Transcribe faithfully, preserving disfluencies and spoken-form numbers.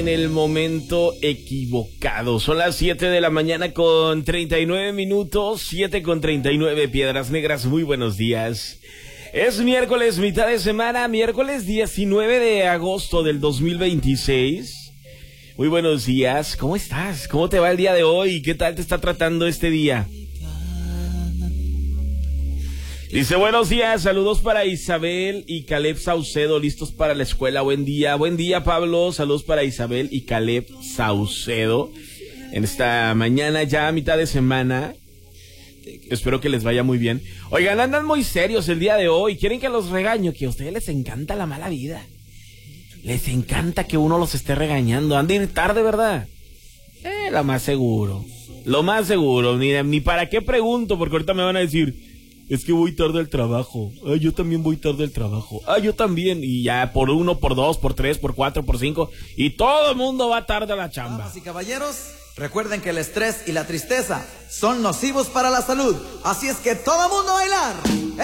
En el momento equivocado. Son las siete de la mañana con treinta y nueve minutos, siete con treinta y nueve, Piedras Negras, muy buenos días. Es miércoles, mitad de semana, miércoles diecinueve de agosto del dos mil veintiséis. Muy buenos días, ¿cómo estás? ¿Cómo te va el día de hoy? ¿Qué tal te está tratando este día? Dice, buenos días, saludos para Isabel y Caleb Saucedo, listos para la escuela, buen día, buen día Pablo, saludos para Isabel y Caleb Saucedo, en esta mañana ya a mitad de semana, espero que les vaya muy bien. Oigan, andan muy serios el día de hoy, quieren que los regaño, que a ustedes les encanta la mala vida, les encanta que uno los esté regañando, anden tarde, ¿verdad? Eh, lo más seguro, lo más seguro, ni, ni para qué pregunto, porque ahorita me van a decir... Es que voy tarde al trabajo. Ah, yo también voy tarde al trabajo. Ah, yo también. Y ya por uno, por dos, por tres, por cuatro, por cinco. Y todo el mundo va tarde a la chamba. Damas y caballeros, recuerden que el estrés y la tristeza son nocivos para la salud. Así es que todo el mundo a bailar.